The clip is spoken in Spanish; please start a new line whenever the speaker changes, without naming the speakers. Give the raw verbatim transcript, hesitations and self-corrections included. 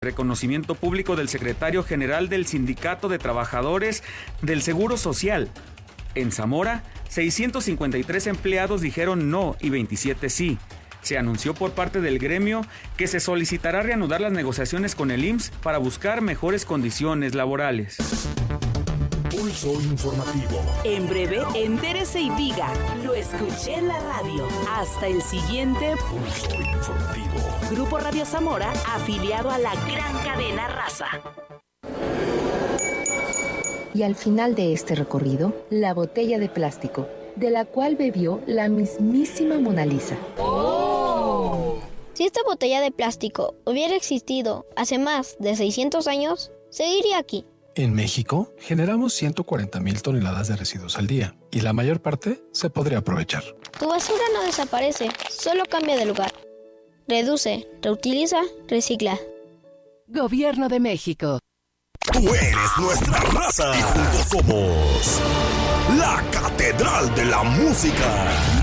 Reconocimiento público del secretario general del Sindicato de Trabajadores del Seguro Social. En Zamora, seiscientos cincuenta y tres empleados dijeron no y veintisiete sí. Se anunció por parte del gremio que se solicitará reanudar las negociaciones con el I M S S para buscar mejores condiciones laborales.
Pulso informativo.
En breve, entérese y diga, lo escuché en la radio. Hasta el siguiente
Pulso informativo.
Grupo Radio Zamora, afiliado a la gran cadena Raza.
Y al final de este recorrido, la botella de plástico, de la cual bebió la mismísima Mona Lisa.
¡Oh! Si esta botella de plástico hubiera existido hace más de seiscientos años, seguiría aquí.
En México, generamos ciento cuarenta mil toneladas de residuos al día y la mayor parte se podría aprovechar.
Tu basura no desaparece, solo cambia de lugar. Reduce, reutiliza, recicla.
Gobierno de México.
Tú eres nuestra raza y juntos somos la Catedral de la Música.